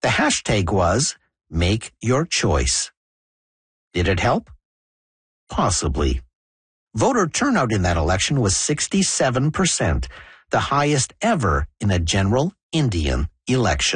The hashtag was Make Your Choice. Did it help? Possibly. Voter turnout in that election was 67%, the highest ever in a general Indian election.